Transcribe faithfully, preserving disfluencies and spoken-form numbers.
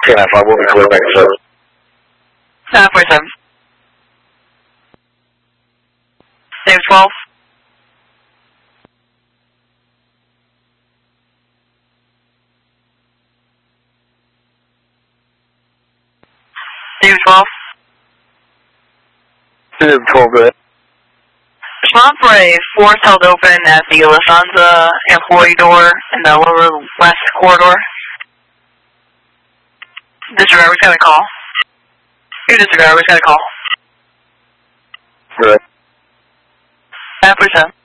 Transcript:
ten nine five will be clear back to service. nine forty-seven. Save twelve. Save twelve. Save twelve, go ahead. Respond for a force held open at the Lufthansa employee door in the lower west corridor. Disregard, we got a call. You disregard, we got a call. Good. nine forty-seven.